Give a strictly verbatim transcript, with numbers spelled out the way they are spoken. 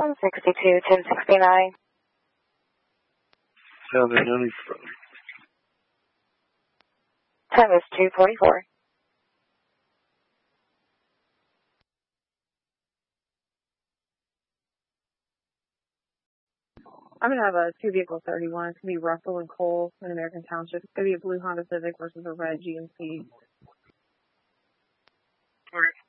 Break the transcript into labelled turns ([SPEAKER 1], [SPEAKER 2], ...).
[SPEAKER 1] one sixty-two, ten sixty-nine.
[SPEAKER 2] Southern Huntington.
[SPEAKER 1] Time is two forty-four.
[SPEAKER 3] I'm going to have a two vehicle thirty-one. It's going to be Russell and Cole in American Township. It's going to be a blue Honda Civic versus a red G M C.
[SPEAKER 2] All right.